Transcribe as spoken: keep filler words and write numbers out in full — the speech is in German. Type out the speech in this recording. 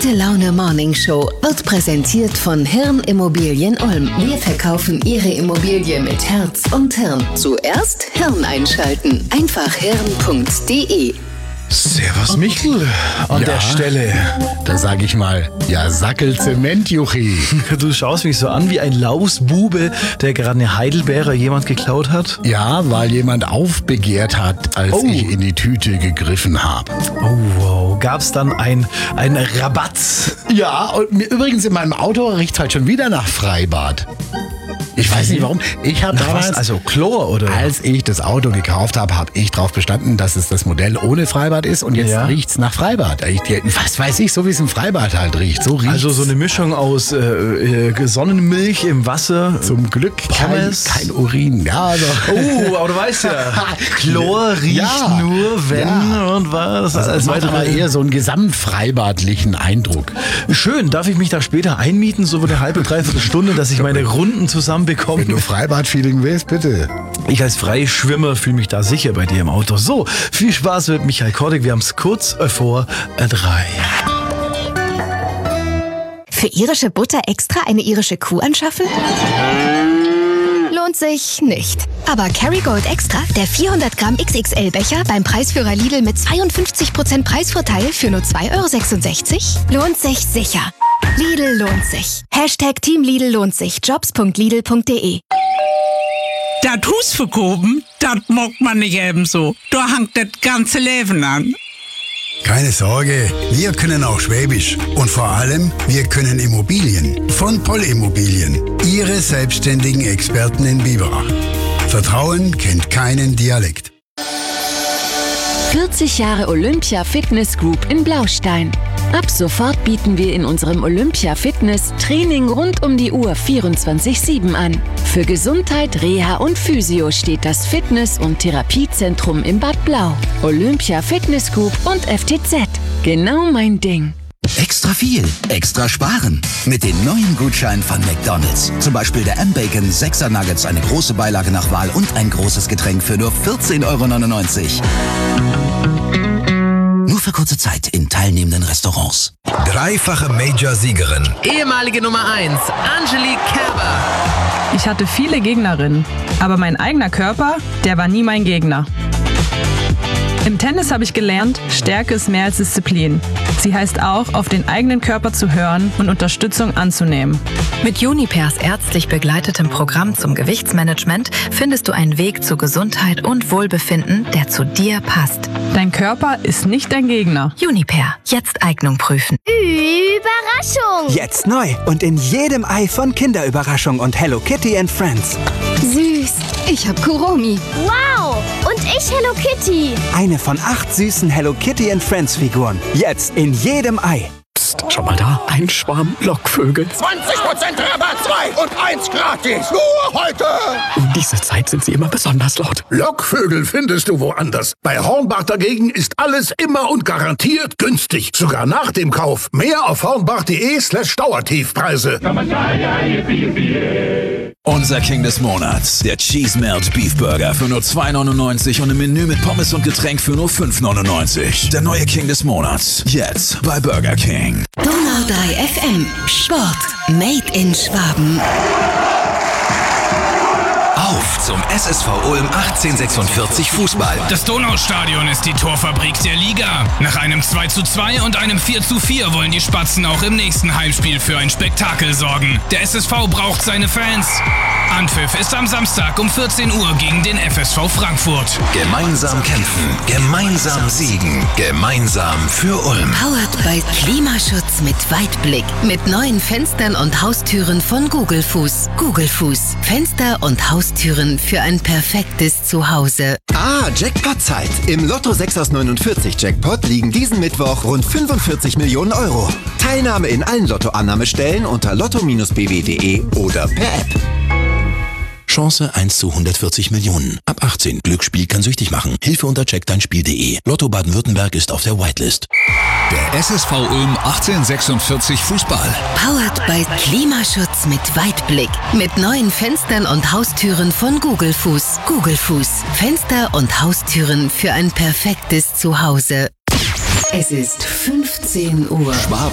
Gute Laune Morning Show wird präsentiert von Hirn Immobilien Ulm. Wir verkaufen Ihre Immobilie mit Herz und Hirn. Zuerst Hirn einschalten. Einfach hirn punkt de. Servus Michel an Ja, der Stelle. Da sag ich mal, ja Sackelzement, Juchi. Du schaust mich so an wie ein Lausbube, der gerade eine Heidelbeere jemand geklaut hat. Ja, weil jemand aufbegehrt hat, als Oh. ich in die Tüte gegriffen habe. Oh wow, gab's dann ein, ein Rabatz? Ja, und mir, übrigens in meinem Auto riecht's halt schon wieder nach Freibad. Ich weiß nicht warum. Ich habe Nach was? damals, Also Chlor oder? als ich das Auto gekauft habe, habe ich darauf bestanden, dass es das Modell ohne Freibad ist und jetzt Ja. riecht's nach Freibad. Ich, was weiß ich, so wie es im Freibad halt riecht. So riecht's. Also so eine Mischung aus äh, äh, Sonnenmilch im Wasser. Zum Glück kein, Pommes. kein Urin. Ja, also. Oh, aber du weißt ja, Chlor riecht Ja. nur, wenn Ja. und was. Also es macht aber eher so einen gesamtfreibadlichen Eindruck. Schön, darf ich mich da später einmieten, so eine halbe, dreiviertel Stunde, dass ich meine Runden zusammen bekomme? Wenn du Freibad-Feeling willst, bitte. Ich als Freischwimmer fühle mich da sicher bei dir im Auto. So, viel Spaß mit Michael Kordig. Wir haben es kurz vor äh, drei. Für irische Butter extra eine irische Kuh anschaffen? Lohnt sich nicht. Aber Kerrygold Extra, der vierhundert Gramm X X L-Becher beim Preisführer Lidl mit zweiundfünfzig Prozent Preisvorteil für nur zwei Euro sechsundsechzig, lohnt sich sicher. Lidl lohnt sich. Hashtag Team Lidl lohnt sich. jobs punkt lidl punkt de. Das Haus verkaufen, das mag man nicht ebenso. Da hängt das ganze Leben an. Keine Sorge, wir können auch Schwäbisch. Und vor allem, wir können Immobilien. Von Poll Immobilien. Ihre selbstständigen Experten in Biberach. Vertrauen kennt keinen Dialekt. vierzig Jahre Olympia Fitness Group in Blaustein. Ab sofort bieten wir in unserem Olympia Fitness Training rund um die Uhr vierundzwanzig sieben an. Für Gesundheit, Reha und Physio steht das Fitness- und Therapiezentrum im Bad Blau. Olympia Fitness Group und F T Z. Genau mein Ding. Extra viel, extra sparen. Mit den neuen Gutscheinen von McDonald's. Zum Beispiel der M-Bacon sechser Nuggets, eine große Beilage nach Wahl und ein großes Getränk für nur vierzehn Euro neunundneunzig. Nur für kurze Zeit in teilnehmenden Restaurants. Dreifache Major-Siegerin. Ehemalige Nummer eins, Angelique Kerber. Ich hatte viele Gegnerinnen, aber mein eigener Körper, der war nie mein Gegner. Im Tennis habe ich gelernt, Stärke ist mehr als Disziplin. Sie heißt auch, auf den eigenen Körper zu hören und Unterstützung anzunehmen. Mit Junipers ärztlich begleitetem Programm zum Gewichtsmanagement findest du einen Weg zu Gesundheit und Wohlbefinden, der zu dir passt. Dein Körper ist nicht dein Gegner. Juniper, jetzt Eignung prüfen. Überraschung! Jetzt neu und in jedem Ei von Kinderüberraschung und Hello Kitty and Friends. Süß! Ich hab Kuromi. Wow! Und ich Hello Kitty. Eine von acht süßen Hello Kitty and Friends Figuren. Jetzt in jedem Ei. Psst, schau mal da. Ein Schwarm Lockvögel. zwanzig Prozent Rabatt, zwei und eins gratis. Nur heute. Um diese Zeit sind sie immer besonders laut. Lockvögel findest du woanders. Bei Hornbach dagegen ist alles immer und garantiert günstig. Sogar nach dem Kauf. Mehr auf hornbach.de slash Dauertiefpreise. Unser King des Monats, der Cheese Melt Beef Burger für nur zwei neunundneunzig und im Menü mit Pommes und Getränk für nur fünf neunundneunzig. Der neue King des Monats, jetzt bei Burger King. Donau drei F M. Sport. Made in Schwaben. Auf zum S S V Ulm achtzehnhundertsechsundvierzig Fußball. Das Donaustadion ist die Torfabrik der Liga. Nach einem zwei zu zwei und einem vier zu vier wollen die Spatzen auch im nächsten Heimspiel für ein Spektakel sorgen. Der S S V braucht seine Fans. Anpfiff ist am Samstag um vierzehn Uhr gegen den F S V Frankfurt. Gemeinsam kämpfen, gemeinsam siegen, gemeinsam für Ulm. Powered by Klimaschutz mit Weitblick. Mit neuen Fenstern und Haustüren von Google Fuß. Google Fuß. Fenster und Haustüren für ein perfektes Zuhause. Ah, Jackpot-Zeit. Im Lotto sechs aus neunundvierzig Jackpot liegen diesen Mittwoch rund fünfundvierzig Millionen Euro. Teilnahme in allen Lottoannahmestellen unter lotto Bindestrich b w punkt de oder per App. Chance eins zu hundertvierzig Millionen. Ab achtzehn. Glücksspiel kann süchtig machen. Hilfe unter check dein Spiel punkt de. Lotto Baden-Württemberg ist auf der Whitelist. Der S S V Ulm achtzehnhundertsechsundvierzig Fußball. Powered by Klimaschutz mit Weitblick. Mit neuen Fenstern und Haustüren von Google Fuß. Google Fuß. Fenster und Haustüren für ein perfektes Zuhause. Es ist fünfzehn Uhr.